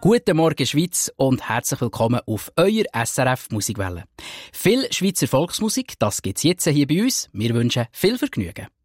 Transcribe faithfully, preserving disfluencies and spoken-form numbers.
Guten Morgen Schweiz und herzlich willkommen auf euer S R F Musikwelle. Viel Schweizer Volksmusik, das gibt's jetzt hier bei uns. Wir wünschen viel Vergnügen.